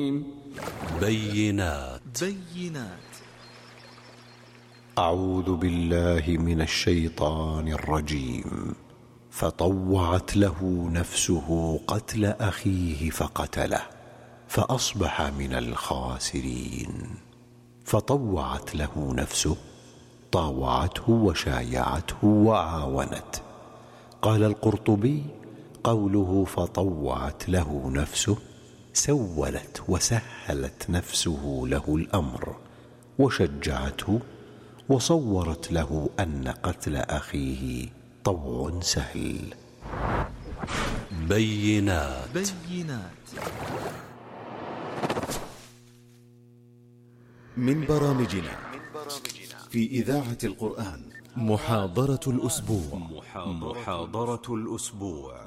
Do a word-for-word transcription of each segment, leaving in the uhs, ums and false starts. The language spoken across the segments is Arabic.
بينات بينات أعوذ بالله من الشيطان الرجيم. فطوعت له نفسه قتل أخيه فقتله فأصبح من الخاسرين. فطوعت له نفسه، طاوعته وشايعته وعاونته. قال القرطبي: قوله فطوعت له نفسه سولت وسهلت نفسه له الأمر وشجعته وصورت له أن قتل أخيه طوع سهل. بينات بينات من برامجنا في إذاعة القرآن محاضرة الأسبوع. محاضرة الأسبوع.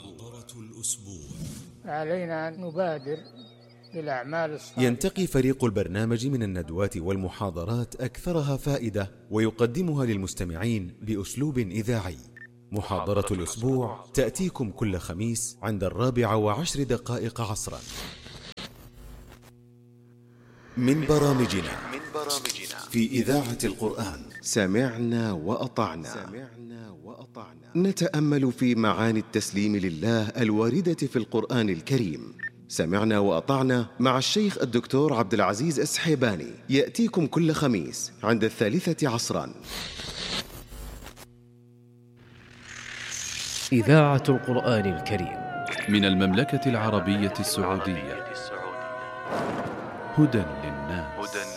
علينا أن نبادر بالأعمال الصالحة. ينتقي فريق البرنامج من الندوات والمحاضرات أكثرها فائدة ويقدمها للمستمعين بأسلوب إذاعي. محاضرة الأسبوع تأتيكم كل خميس عند الرابعة وعشر دقائق عصرا. من برامجنا في إذاعة القرآن سمعنا وأطعنا. نتأمل في معاني التسليم لله الواردة في القرآن الكريم. سمعنا وأطعنا مع الشيخ الدكتور عبد العزيز السحيباني، يأتيكم كل خميس عند الثالثة عصرا. إذاعة القرآن الكريم من المملكة العربية السعودية، هدى